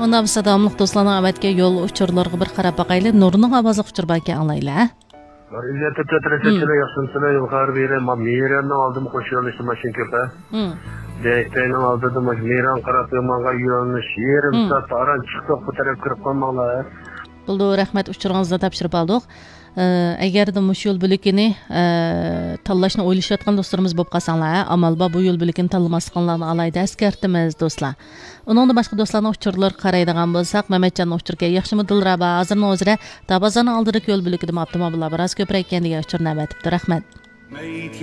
Ondan sadamlıq dostlarına əvətki yol uçurlarına bir qarab baxaylı. Nurunun avazı uçur bəlkə anlayla. İzzet tətərəsəçilə yaxşınsıla yuxarı beri Miran'ın aldım koşuyorlar maşın köpə. Deyətəyinin aldığı Miran qaratığımağa yönlüş yerim saat aran çıxdıq bu tərəf qırıb qalmaqlar. Buldu, rəhmət uçurğanızda tapşırıb aldıq. Əgər də bu yol bölükini tanlashni o'ylashayotgan do'stlarimiz bo'lib qolsanglar, amalba bu yo'l bölükini tanlamasliklarini alayda eskartimiz do'stlar. Uningda boshqa do'stlarning uchurlar qaraydigan bo'lsak, Mamatjonning uchurga yaxshimi Dilraba, hozirning o'zida Tabazani oldirik yo'l bölükida avtomobillar biroz ko'paygan degan uchurni aytibdi. Rahmat.